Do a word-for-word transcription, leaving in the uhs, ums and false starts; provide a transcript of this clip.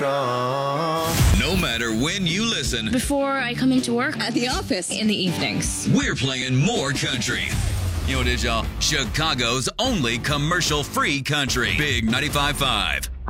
No matter when you listen, Before I come into work, At the office. in the evenings. we're playing more country. You know what it is, y'all? Chicago's only commercial-free country. Big ninety-five point five.